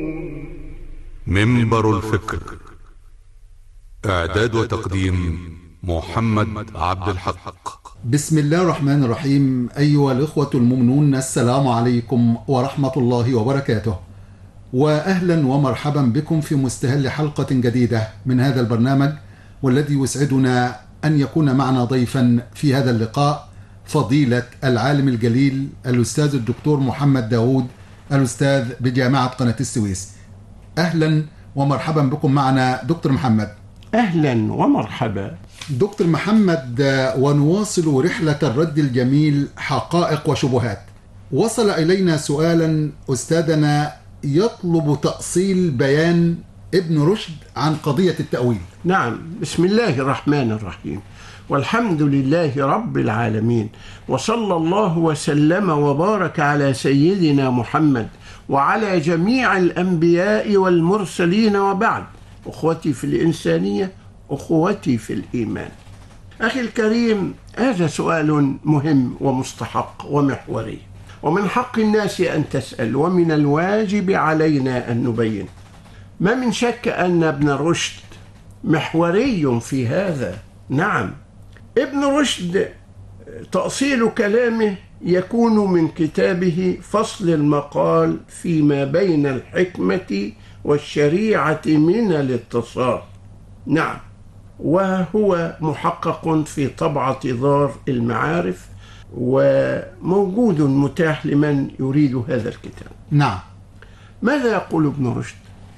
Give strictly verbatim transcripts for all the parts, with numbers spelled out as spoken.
منبر الفكر، إعداد وتقديم محمد عبد الحق. بسم الله الرحمن الرحيم. أيها الإخوة المؤمنون، السلام عليكم ورحمة الله وبركاته، وأهلا ومرحبا بكم في مستهل حلقة جديدة من هذا البرنامج، والذي يسعدنا أن يكون معنا ضيفا في هذا اللقاء فضيلة العالم الجليل الأستاذ الدكتور محمد داود، الأستاذ بجامعة قناة السويس. أهلا ومرحبا بكم معنا دكتور محمد. أهلا ومرحبا دكتور محمد، ونواصل رحلة الرد الجميل حقائق وشبهات. وصل إلينا سؤالا أستاذنا يطلب تأصيل بيان ابن رشد عن قضية التأويل. نعم، بسم الله الرحمن الرحيم، والحمد لله رب العالمين، وصلى الله وسلم وبارك على سيدنا محمد وعلى جميع الأنبياء والمرسلين، وبعد. أخوتي في الإنسانية، أخوتي في الإيمان. أخي الكريم، هذا سؤال مهم ومستحق ومحوري، ومن حق الناس أن تسأل، ومن الواجب علينا أن نبين. ما من شك أن ابن رشد محوري في هذا. نعم، ابن رشد تأصيل كلامه يكون من كتابه فصل المقال فيما بين الحكمة والشريعة من الاتصال. نعم، وهو محقق في طبعة دار المعارف، وموجود متاح لمن يريد هذا الكتاب. نعم. ماذا يقول ابن رشد؟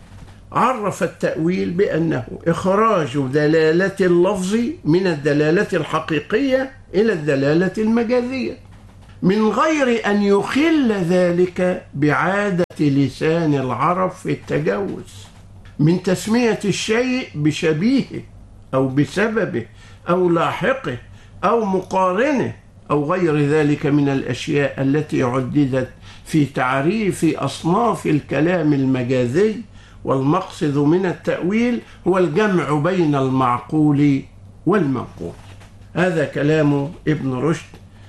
عرف التأويل بأنه إخراج دلالة اللفظ من الدلالة الحقيقية إلى الدلالة المجازية، من غير أن يخل ذلك بعادة لسان العرب في التجوز، من تسمية الشيء بشبيهه أو بسببه أو لاحقه أو مقارنه أو غير ذلك من الأشياء التي عددت في تعريف أصناف الكلام المجازي. والمقصد من التأويل هو الجمع بين المعقول والمنقول. هذا كلام ابن رشد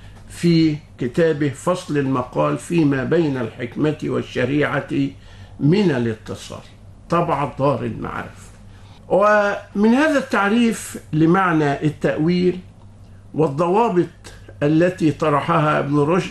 في كتابه فصل المقال فيما بين الحكمة والشريعة من الاتصال، طبعة دار المعارف. ومن هذا التعريف لمعنى التأويل والضوابط التي طرحها ابن رشد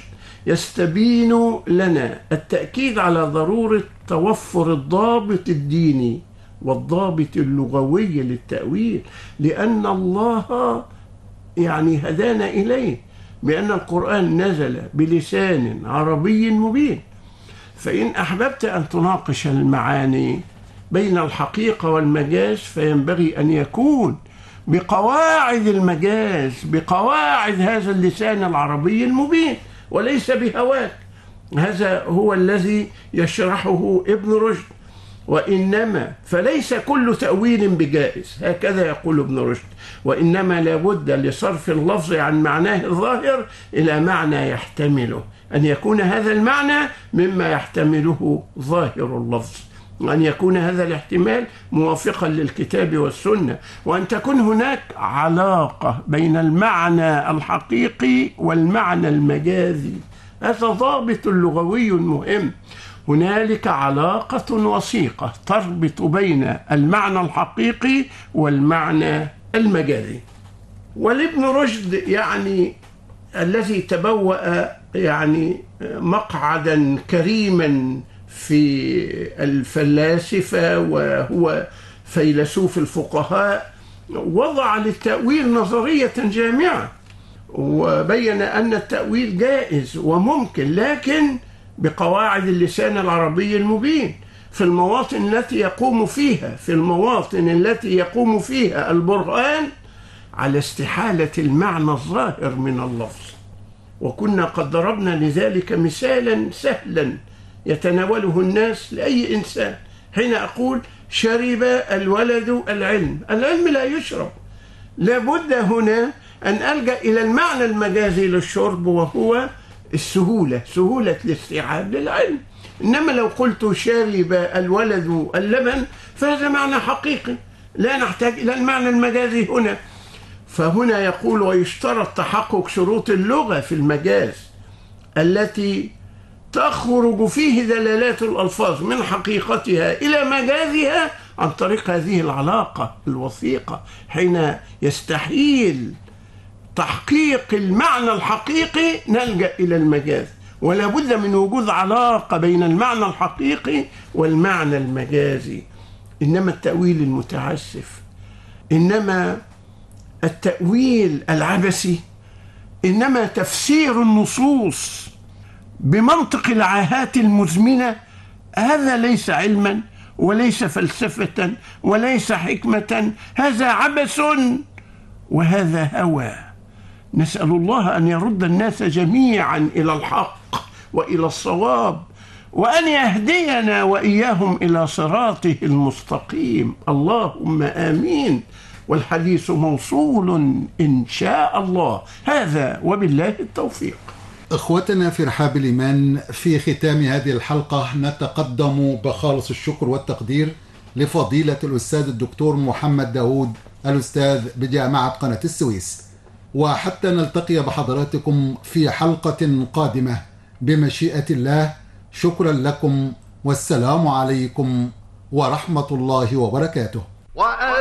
يستبين لنا التأكيد على ضرورة توفر الضابط الديني والضابط اللغوي للتأويل، لأن الله يعني هدانا إليه بأن القرآن نزل بلسان عربي مبين. فإن أحببت أن تناقش المعاني بين الحقيقة والمجاز فينبغي أن يكون بقواعد المجاز، بقواعد هذا اللسان العربي المبين، وليس بهواك. هذا هو الذي يشرحه ابن رشد. وإنما فليس كل تأويل بجائز، هكذا يقول ابن رشد، وإنما لابد لصرف اللفظ عن معناه الظاهر إلى معنى يحتمله، أن يكون هذا المعنى مما يحتمله ظاهر اللفظ، وأن يكون هذا الاحتمال موافقا للكتاب والسنة، وأن تكون هناك علاقة بين المعنى الحقيقي والمعنى المجازي. هذا ضابط لغوي مهم. هنالك علاقة وثيقة تربط بين المعنى الحقيقي والمعنى المجازي. والابن رشد يعني الذي تبوأ يعني مقعدا كريما في الفلاسفة، وهو فيلسوف الفقهاء، وضع للتأويل نظرية جامعة، وبين أن التأويل جائز وممكن، لكن بقواعد اللسان العربي المبين، في المواطن التي يقوم فيها في المواطن التي يقوم فيها البرهان على استحالة المعنى الظاهر من اللفظ. وكنا قد ضربنا لذلك مثالا سهلا يتناوله الناس لأي إنسان. حين أقول شرب الولد العلم، العلم لا يشرب، لابد هنا أن ألجأ إلى المعنى المجازي للشرب، وهو السهولة، سهولة الاستيعاب للعلم. إنما لو قلت شرب الولد اللبن فهذا معنى حقيقي، لا نحتاج إلى المعنى المجازي هنا. فهنا يقول ويشترط تحقق شروط اللغة في المجاز التي تخرج فيه دلالات الألفاظ من حقيقتها إلى مجازها عن طريق هذه العلاقة الوثيقة، حين يستحيل تحقيق المعنى الحقيقي نلجأ إلى المجاز، ولا بد من وجود علاقة بين المعنى الحقيقي والمعنى المجازي. إنما التأويل المتعسف، إنما التأويل العبثي، إنما تفسير النصوص بمنطق العاهات المزمنة، هذا ليس علما وليس فلسفة وليس حكمة، هذا عبث وهذا هوى. نسأل الله أن يرد الناس جميعا إلى الحق وإلى الصواب، وأن يهدينا وإياهم إلى صراطه المستقيم، اللهم آمين. والحديث موصول إن شاء الله، هذا وبالله التوفيق. إخوتنا في رحاب الإيمان، في ختام هذه الحلقة نتقدم بخالص الشكر والتقدير لفضيلة الأستاذ الدكتور محمد داود، الأستاذ بجامعة قناة السويس. وحتى نلتقي بحضراتكم في حلقة قادمة بمشيئة الله، شكرا لكم والسلام عليكم ورحمة الله وبركاته.